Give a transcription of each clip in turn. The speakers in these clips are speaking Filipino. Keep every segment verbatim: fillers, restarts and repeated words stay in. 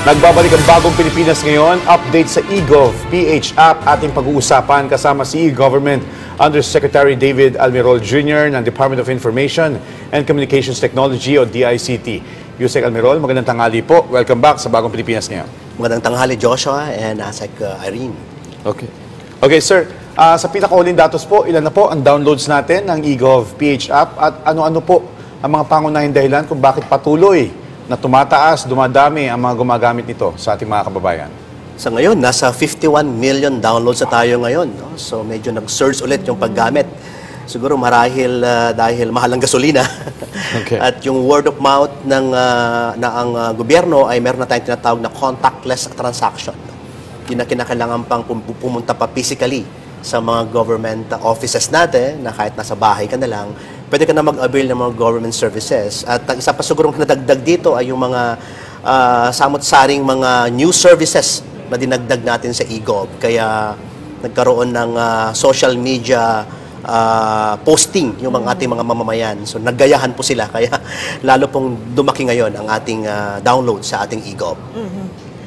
Nagbabalik ang Bagong Pilipinas ngayon. Update sa eGov P H app ating pag-uusapan kasama si e-Government Undersecretary David Almirol Junior ng Department of Information and Communications Technology o D I C T. Yusek Almirol, magandang tanghali po. Welcome back sa Bagong Pilipinas ngayon. Magandang tanghali, Joshua and Asek uh, Irene. Okay. Okay, sir. Uh, sa pinakahuling datos po, ilan na po ang downloads natin ng eGov P H app at ano-ano po ang mga pangunahing dahilan kung bakit patuloy na tumataas, dumadami ang mga gumagamit nito sa ating mga kababayan? Sa ngayon, nasa fifty-one million downloads na tayo ngayon. No? So medyo nag-surge ulit yung paggamit. Siguro marahil uh, dahil mahal ang gasolina. Okay. At yung word of mouth ng, uh, na ang uh, gobyerno ay meron na tayong tinatawag na contactless transaction. Hindi na kinakailangan pang pumunta pa physically sa mga government offices natin na kahit nasa bahay ka na lang, pwede ka na mag-avail ng mga government services. At ang isa pa siguro nadagdag dito ay yung mga uh, samot-saring mga new services na dinagdag natin sa eGov. Kaya nagkaroon ng uh, social media uh, posting yung mga ating mga mamamayan. So naggayahan po sila. Kaya lalo pong dumaki ngayon ang ating uh, download sa ating eGov. Mm-hmm.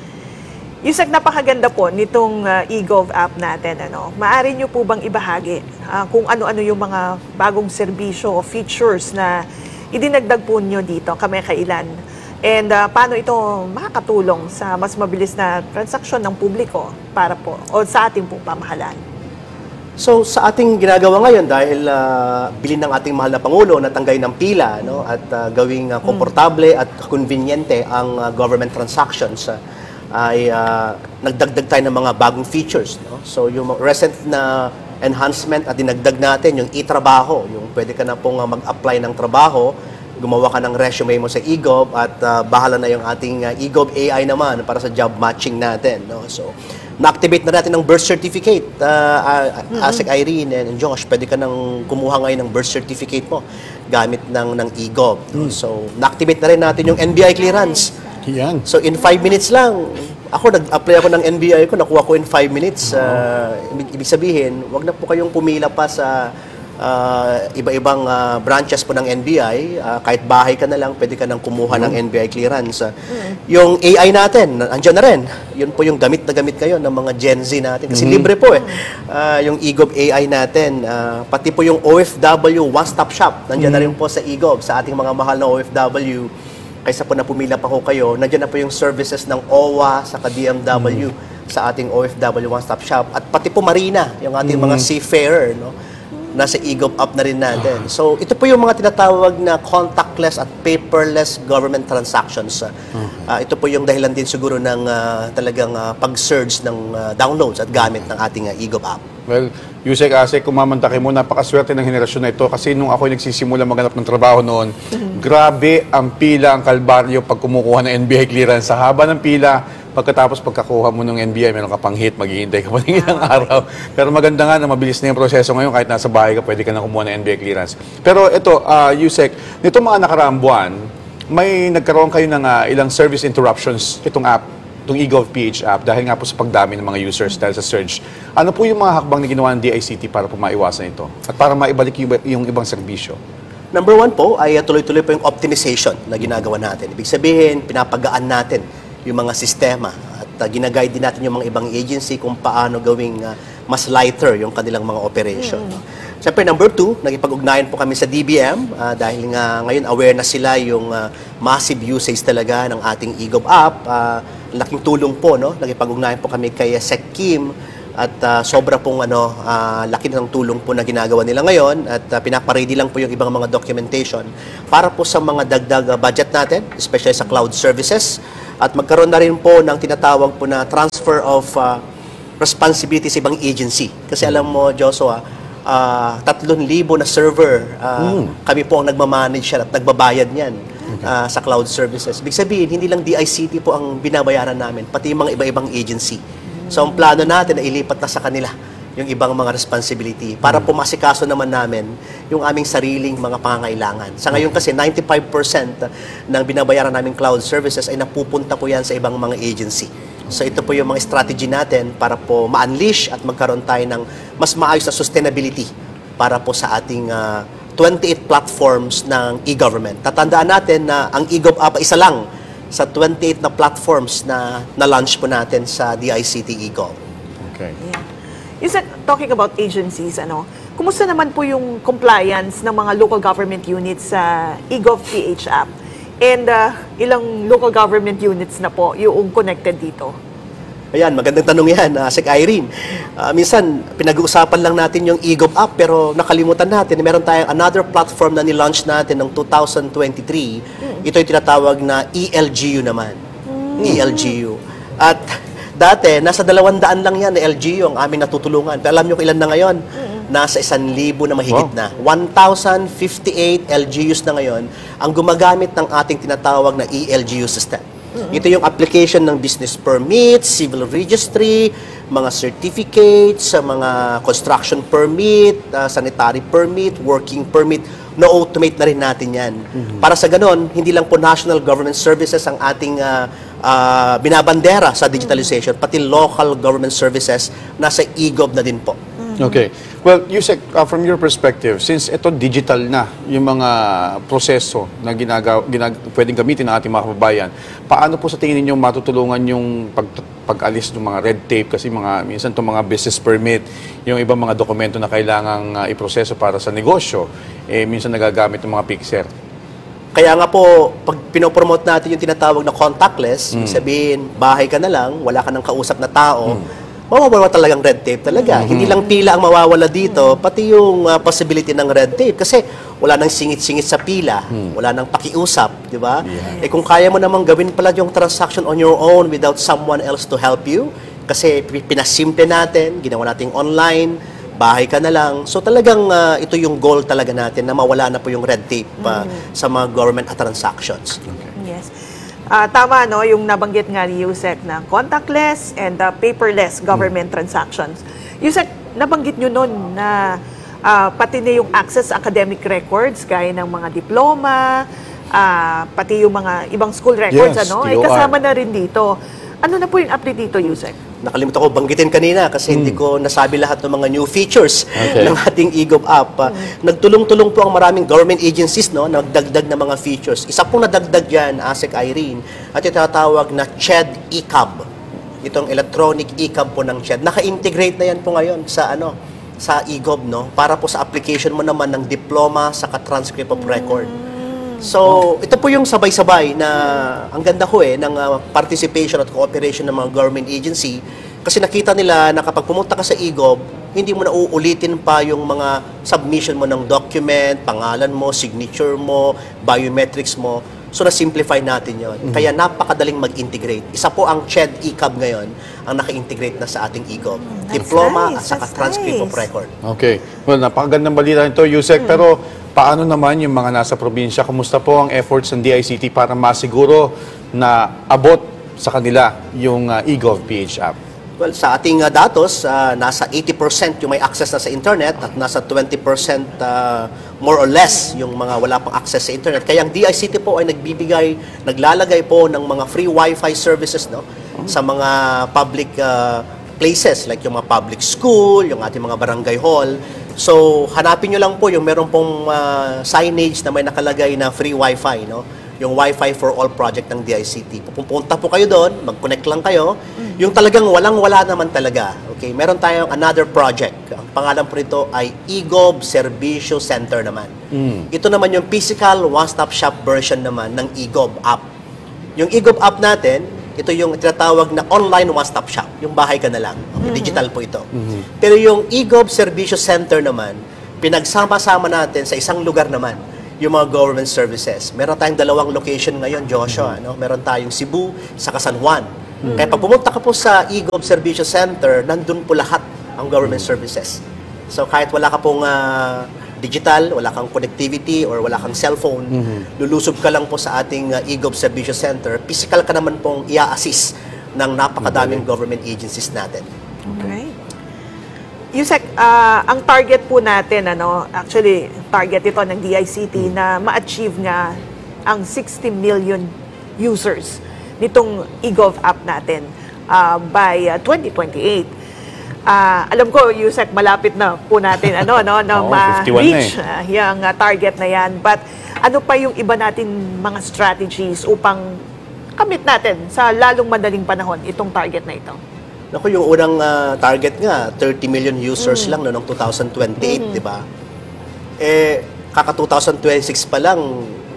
Yusek, napakaganda po nitong uh, eGov app natin. Ano? Maaari nyo po bang ibahagi uh, kung ano-ano yung mga bagong serbisyo o features na idinagdag po nyo dito kamakailan? And uh, paano ito makakatulong sa mas mabilis na transaksyon ng publiko para po o sa ating pong pamahalaan? So sa ating ginagawa ngayon dahil uh, bilin ng ating mahal na Pangulo na tanggay ng pila, no, at uh, gawing uh, komportable at konbinyente ang uh, government transactions, uh, ay uh, nagdagdag tayo ng mga bagong features. No? So yung recent na enhancement at dinagdag natin, yung e-trabaho, yung pwede ka na pong uh, mag-apply ng trabaho, gumawa ka ng resume mo sa eGov at uh, bahala na yung ating uh, eGov A I naman para sa job matching natin. No? So na-activate na natin ng birth certificate. Uh, uh, mm-hmm. Asek Irene and Josh, pwede ka nang kumuha ngayon ng birth certificate mo gamit ng, ng eGov. No? Mm. So na-activate na rin natin yung N B I clearance. Yan. So in five minutes lang, ako nag-apply ako ng N B I ko, nakuha ko in five minutes. Uh, ibig, ibig sabihin, wag na po kayong pumila pa sa uh, iba-ibang uh, branches po ng N B I. Uh, kahit bahay ka na lang, pwede ka nang kumuha mm-hmm. ng N B I clearance. Uh, mm-hmm. Yung A I natin, andyan na rin. Yun po yung gamit na gamit kayo ng mga Gen Z natin. Kasi mm-hmm. libre po eh. Uh, yung eGov A I natin, uh, pati po yung O F W one-stop shop, nandyan mm-hmm. na rin po sa eGov, sa ating mga mahal na O F W. Kaysa po na pumila pa ko kayo, nandiyan na po yung services ng O W A sa D M W mm. sa ating O F W One-Stop Shop. At pati po Marina, yung ating mm. mga seafarer, no? Nasa eGov app na rin natin. So ito po yung mga tinatawag na contactless at paperless government transactions. Mm. Uh, ito po yung dahilan din siguro ng uh, talagang uh, pag-surge ng uh, downloads at gamit ng ating uh, eGov app. Well, Yusek, Asek, kumamantake mo, napakaswerte ng henerasyon na ito kasi nung ako nagsisimula maghanap ng trabaho noon, mm-hmm. grabe ang pila, ang kalbaryo pag kumukuha ng N B I clearance. Sa haba ng pila, pagkatapos pagkakuha mo ng N B I, meron ka pang hit, maghihintay ka pa ng ilang araw. Pero maganda nga na mabilis na yung proseso ngayon, kahit nasa bahay ka, pwede ka na kumuha ng N B I clearance. Pero ito, uh, Yusek, nito mga nakaraang buwan, may nagkaroon kayo ng uh, ilang service interruptions itong app, itong eGov P H app, dahil nga po sa pagdami ng mga users dahil sa surge. Ano po yung mga hakbang na ginawa ng D I C T para po maiwasan ito? At para maibalik yung, yung ibang serbisyo? Number one po ay uh, tuloy-tuloy po yung optimization na ginagawa natin. Ibig sabihin, pinapagaan natin yung mga sistema at uh, ginaguide din natin yung mga ibang agency kung paano gawing uh, mas lighter yung kanilang mga operation. Mm. Siyempre, number two, nagipag-ugnayan po kami sa D B M uh, dahil nga ngayon aware na sila yung uh, massive usage talaga ng ating eGov app. Uh, laking tulong po, no? Nagipag-ugnayan po kami kay Sec Kim at uh, sobra pong ano, uh, laki ng tulong po na ginagawa nila ngayon at uh, pinapaready lang po yung ibang mga documentation para po sa mga dagdag uh, budget natin, especially sa cloud services. At magkaroon na rin po ng tinatawag po na transfer of uh, responsibility sa ibang agency. Kasi alam mo, Joshua, uh, tatlong libo na server, uh, mm. kami po ang nagmamanage at nagbabayad niyan. Uh, sa cloud services. Ibig sabihin, hindi lang D I C T po ang binabayaran namin, pati yung mga iba-ibang agency. So, ang plano natin ay ilipat na sa kanila yung ibang mga responsibility para po masikaso naman namin yung aming sariling mga pangangailangan. Sa ngayon kasi, ninety-five percent ng binabayaran naming cloud services ay napupunta po yan sa ibang mga agency. So, ito po yung mga strategy natin para po ma-unleash at magkaroon tayo ng mas maayos na sustainability para po sa ating uh, twenty-eight platforms ng e-government. Tatandaan natin na ang eGov app isa lang sa twenty-eight na platforms na na-launch po natin sa D I C T eGov. Okay. Yeah. You said, talking about agencies, ano, kumusta naman po yung compliance ng mga local government units sa eGov P H app? And uh, ilang local government units na po yung connected dito? Ayan, magandang tanong yan, uh, Sec Irene. Uh, minsan, pinag-uusapan lang natin yung eGov app, pero nakalimutan natin, meron tayong another platform na nilaunch natin noong two thousand twenty-three. Mm. Ito yung tinatawag na E L G U naman. Mm. E L G U. At dati, nasa dalawang daan lang yan na L G U ang aming natutulungan. Pero alam nyo kung ilan na ngayon? Mm. Nasa isang libo na mahigit Wow. na. one thousand fifty-eight L G Us na ngayon ang gumagamit ng ating tinatawag na E L G U system. Ito yung application ng business permits, civil registry, mga certificates, sa mga construction permit, uh, sanitary permit, working permit, na-automate na rin natin yan. Mm-hmm. Para sa ganon, hindi lang po national government services ang ating uh, uh, binabandera sa digitalization, pati local government services nasa eGov na din po. Okay. Well, Yusek, uh, from your perspective, since ito digital na yung mga proseso na ginagaw, ginag, pwedeng gamitin ng ating mga kababayan, paano po sa tingin ninyo matutulungan yung pag, pag-alis ng mga red tape? Kasi mga, minsan itong mga business permit, yung ibang mga dokumento na kailangang uh, iproseso para sa negosyo, eh, minsan nagagamit ng mga pixel. Kaya nga po, pag pinopromote natin yung tinatawag na contactless, mm. sabihin, bahay ka na lang, wala ka ng kausap na tao, mm. mawawala talagang red tape talaga. Mm-hmm. Hindi lang pila ang mawawala dito, pati yung uh, possibility ng red tape. Kasi wala nang singit-singit sa pila, mm. wala nang pakiusap, di ba? Yeah. Eh kung kaya mo namang gawin pala yung transaction on your own without someone else to help you, kasi pinasimple natin, ginawa natin online, bahay ka na lang. So talagang uh, ito yung goal talaga natin na mawala na po yung red tape uh, mm. sa mga government transactions. Okay. Yes. Uh, tama, no? Yung nabanggit nga ni Yusek na contactless and uh, paperless government hmm. transactions. Yusek, nabanggit nyo nun na uh, pati na yung access sa academic records, gaya ng mga diploma, uh, pati yung mga ibang school records, Yes, ano? T O R. Ay kasama na rin dito. Ano na po yung update dito, Yusek? Nakalimutan ko banggitin kanina kasi hmm. hindi ko nasabi lahat ng mga new features Okay. ng ating eGov app. Uh, hmm. Nagtulong-tulong po ang maraming government agencies, no, nagdagdag ng mga features. Isa pong nadagdag yan, Asek Irene, at yung tinatawag na C H E D eCab. Itong electronic eCab po ng C H E D. Naka-integrate na yan po ngayon sa ano sa eGov, no, para po sa application mo naman ng diploma sa transcript of record. So, ito po yung sabay-sabay na ang ganda ko eh ng uh, participation at cooperation ng mga government agency kasi nakita nila na kapag pumunta ka sa eGov, hindi mo na uulitin pa yung mga submission mo ng document, pangalan mo, signature mo, biometrics mo. So, na-simplify natin yon. Mm-hmm. Kaya napakadaling mag-integrate. Isa po ang C H E D eCab ngayon ang naka-integrate na sa ating eGov. Mm, diploma nice, at saka transcript nice. of record. Okay. Well, napakagandang balita nito, Yusek. Hmm. Pero paano naman yung mga nasa probinsya? Kumusta po ang efforts ng D I C T para masiguro na abot sa kanila yung uh, eGov P H app? Well, sa ating uh, datos, uh, nasa eighty percent yung may access na sa internet at nasa twenty percent uh, more or less yung mga wala pang access sa internet. Kaya ang D I C T po ay nagbibigay, naglalagay po ng mga free Wi-Fi services, no, sa mga public uh, places like yung mga public school, yung ating mga barangay hall. So, hanapin nyo lang po yung meron pong uh, signage na may nakalagay na free Wi-Fi, no? Yung Wi-Fi for All project ng D I C T. Pupunta po kayo doon, mag-connect lang kayo. Mm. Yung talagang walang-wala naman talaga. Okay, meron tayong another project. Ang pangalan po nito ay eGov Servicio Center naman. Mm. Ito naman yung physical one-stop shop version naman ng eGov app. Yung eGov app natin, ito yung tinatawag na online one-stop shop. Yung bahay ka na lang. Okay, mm-hmm. Digital po ito. Mm-hmm. Pero yung eGov Servicio Center naman, pinagsama-sama natin sa isang lugar naman yung mga government services. Meron tayong dalawang location ngayon, Joshua. Mm-hmm. No? Meron tayong Cebu, saka San Juan. Mm-hmm. Kaya pag pumunta ka po sa eGov Servicio Center, nandun po lahat ang government services. So kahit wala ka pong uh, digital, wala kang connectivity, or wala kang cellphone, mm-hmm. lulusob ka lang po sa ating uh, eGov Servicio Center, physical ka naman pong i-assist ng napakadaming okay. government agencies natin. Okay. Yusek, uh, ang target po natin, ano, actually, target ito ng D I C T mm. na ma-achieve nga ang sixty million users nitong eGov app natin uh, by uh, twenty twenty-eight. Uh, alam ko, Yusek, malapit na po natin ano, no, na oh, ma-reach na eh. uh, yung uh, target na yan. But ano pa yung iba natin mga strategies upang makamit natin sa lalong madaling panahon itong target na ito? Naku, yung unang ah, target nga, thirty million users lang no, noong two thousand twenty-eight, di ba? Eh, kaka two thousand twenty-six pa lang,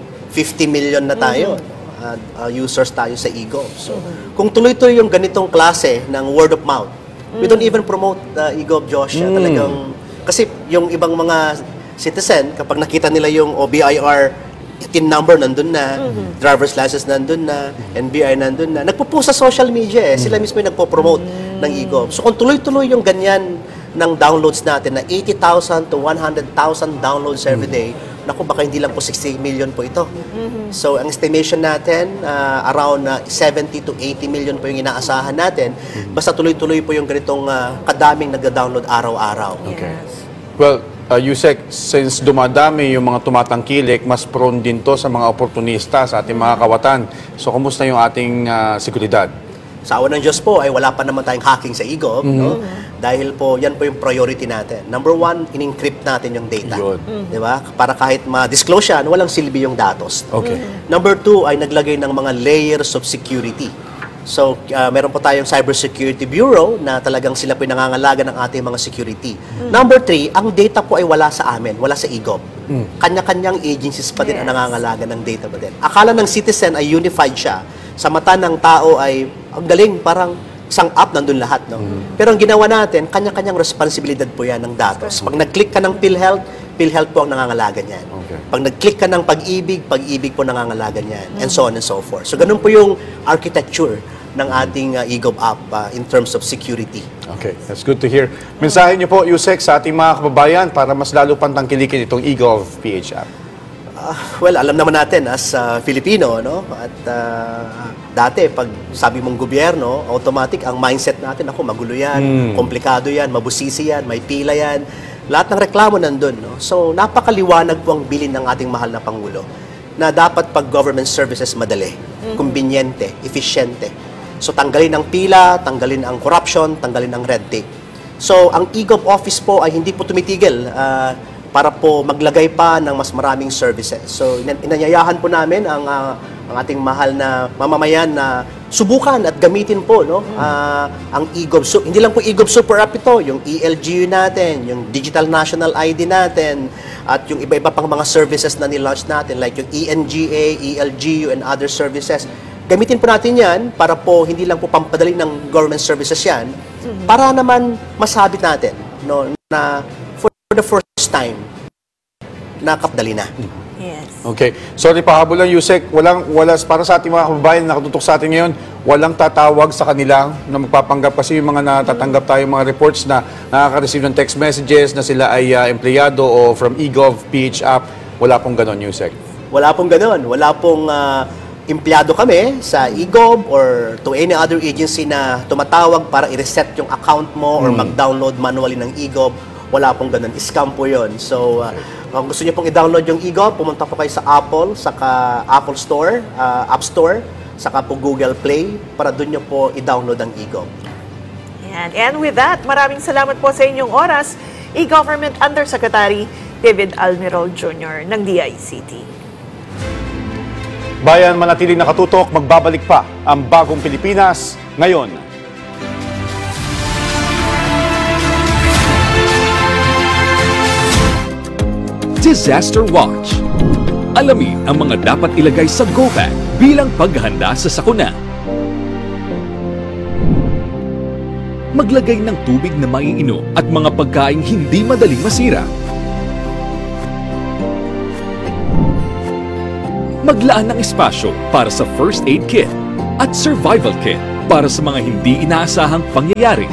fifty million na tayo. ah, ah, users tayo sa eGov. So, kung tuloy-tuloy yung ganitong klase ng word of mouth, we don't even promote uh, eGov, Josh. ah, Talagang, kasi yung ibang mga citizen, kapag nakita nila yung O B I R T I N number nandun na, driver's license nandun na, N B I nandun na, nagpo-post sa social media eh. Sila mismo yung nagpo-promote ng eGov. So kung tuloy-tuloy yung ganyan ng downloads natin na eighty thousand to one hundred thousand downloads every day, naku, baka hindi lang po sixty million po ito. So ang estimation natin, uh, around uh, seventy to eighty million po yung inaasahan natin, basta tuloy-tuloy po yung ganitong uh, kadaming nagda-download araw-araw. Yes. Well, uh, Yusek, since dumadami yung mga tumatangkilik, mas prone din to sa mga oportunista, sa ating mga kawatan. So, kumusta yung ating uh, seguridad? Sa awa ng Diyos po, ay wala pa naman tayong hacking sa eGov, no? Dahil po, yan po yung priority natin. Number one, in-encrypt natin yung data. Yun. Di ba? Para kahit ma-disclose yan, walang silbi yung datos. Okay. Number two, ay naglagay ng mga layers of security. So, uh, meron po tayong Cybersecurity Bureau na talagang sila po yung nangangalaga ng ating mga security. Number three, ang data po ay wala sa amin, wala sa eGov. Kanya-kanyang agencies pa din ang Yes. nangangalaga ng data pa din. Akala ng citizen ay unified siya. Sa mata ng tao ay, ang galing, parang isang app nandun lahat. No? Pero ang ginawa natin, kanya-kanyang responsibilidad po yan ng datos. Pag nag-click ka ng PhilHealth, PhilHealth po ang nangangalaga niyan. Okay. Pag nag-click ka ng Pag-ibig, Pag-ibig po nangangalaga niyan. And so on and so forth. So ganun po yung architecture ng ating uh, eGov app uh, in terms of security. Okay, that's good to hear. Mensahe niyo po, Yusek, sa ating mga kababayan para mas lalo pang tangkilikin itong eGov P H app. Uh, well, alam naman natin as uh, Filipino, no? At uh, dati, pag sabi mong gobyerno, automatic ang mindset natin, ako, magulo yan, komplikado yan, mabusisi yan, may pila yan. Lahat ng reklamo nandun, no? So, napakaliwanag po ang bilin ng ating mahal na Pangulo na dapat pag government services madali, kumbinyente, efisyente. So, tanggalin ang pila, tanggalin ang corruption, tanggalin ang red tape. So, ang eGov office po ay hindi po tumitigil uh, para po maglagay pa ng mas maraming services. So, inan- inanyayahan po namin ang, uh, ang ating mahal na mamamayan na subukan at gamitin po no uh, ang eGov. So, hindi lang po eGov Super App ito, yung E L G U natin, yung Digital National I D natin, at yung iba-iba pang mga services na nilaunch natin like yung E N G A, E L G U, and other services. Gamitin po natin yan para po hindi lang po pampadali ng government services yan, para naman masabit natin no, na for the first time, nakapdali na. Yes. Okay. Sorry, pahabol lang, Yusek. Walang, wala, para sa ating mga kababayan na nakatutok sa atin ngayon, walang tatawag sa kanila na magpapanggap kasi yung mga natatanggap tayo mga reports na nakaka-receive ng text messages na sila ay uh, empleyado o from eGov P H app. Wala pong ganon, Yusek. Wala pong ganoon. Wala pong uh, empleyado kami sa eGov or to any other agency na tumatawag para i-reset yung account mo or mag-download manually ng eGov. Wala pong ganun. Scam po yun. So, uh, kung gusto niyo pong i-download yung eGov, pumunta po kayo sa Apple, saka Apple Store, uh, App Store, saka po Google Play, para doon niyo po i-download ang eGov. Yan. And with that, maraming salamat po sa inyong oras, E-Government Undersecretary David Almirol Junior ng D I C T. Bayan, manatiling nakatutok, magbabalik pa ang bagong Pilipinas ngayon. Disaster Watch. Alamin ang mga dapat ilagay sa go bag bilang paghahanda sa sakuna. Maglagay ng tubig na maiinom at mga pagkaing hindi madaling masira. Maglaan ng espasyo para sa first aid kit at survival kit para sa mga hindi inaasahang pangyayari.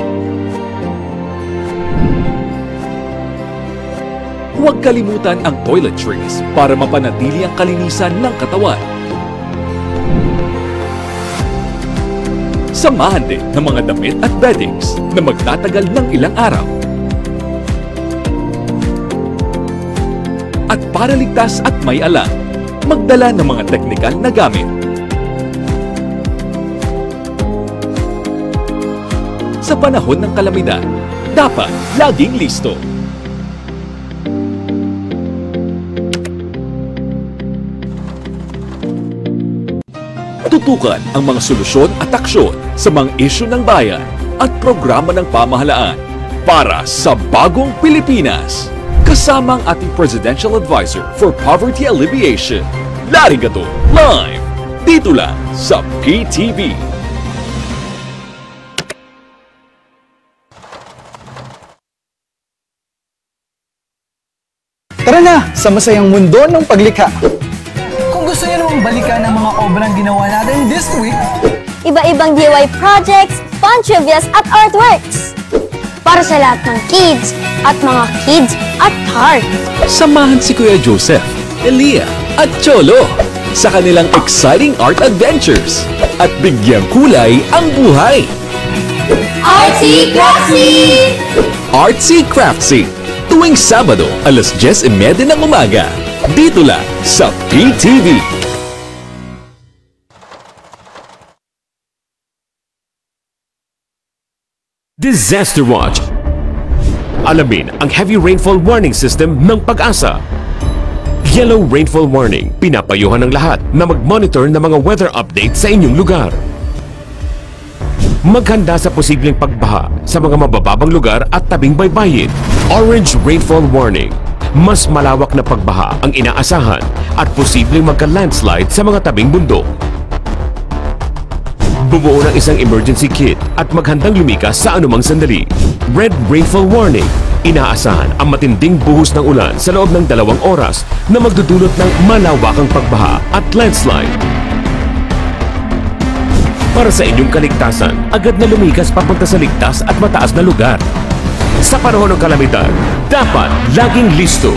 Huwag kalimutan ang toiletries para mapanatili ang kalinisan ng katawan. Samahan din ng mga damit at beddings na magtatagal ng ilang araw. At para ligtas at may alam, magdala ng mga teknikal na gamit. Sa panahon ng kalamidad, dapat laging listo. Tutukan ang mga solusyon at aksyon sa mga isyu ng bayan at programa ng pamahalaan para sa bagong Pilipinas. Kasama ang ating Presidential Advisor for Poverty Alleviation, Larry Gato, live dito lang sa P T V. Tara na sa masayang mundo ng paglikha. Kung gusto niyo namang balikan ang mga obrang ginawa natin this week, Iba-ibang D I Y projects, fun trivias at artworks. Para sa lahat ng kids at mga kids at heart. Samahan si Kuya Joseph, Elia at Cholo sa kanilang exciting art adventures at bigyang kulay ang buhay. Artsy Craftsy! Artsy Craftsy, tuwing Sabado, alas diyes y media ng umaga. Dito lang sa P T V. Disaster Watch. Alamin ang heavy rainfall warning system ng Pag-asa. Yellow rainfall warning. Pinapayuhan ng lahat na mag-monitor ng mga weather update sa inyong lugar. Maghanda sa posibleng pagbaha sa mga mabababang lugar at tabing baybayin. Orange rainfall warning. Mas malawak na pagbaha ang inaasahan at posibleng magka-landslide sa mga tabing bundok. Bumuo ng isang emergency kit at maghandang lumikas sa anumang sandali. Red rainfall warning. Inaasahan ang matinding buhos ng ulan sa loob ng dalawang oras na magdudulot ng malawakang pagbaha at landslide. Para sa inyong kaligtasan, agad na lumikas papunta sa ligtas at mataas na lugar. Sa panahon ng kalamidad, dapat laging listo.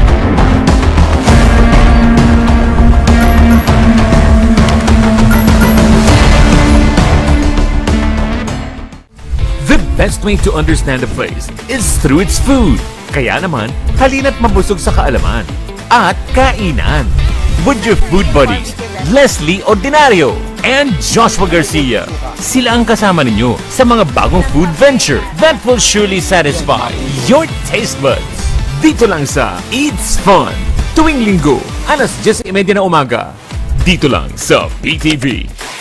The best way to understand a place is through its food. Kaya naman, halina't mabusog sa kaalaman at kainan. With your food buddies, Leslie Ordinario and Joshua Garcia. Sila ang kasama ninyo sa mga bagong food venture that will surely satisfy your taste buds. Dito lang sa Eats Fun. Tuwing linggo, alas diyes y media na umaga. Dito lang sa P T V.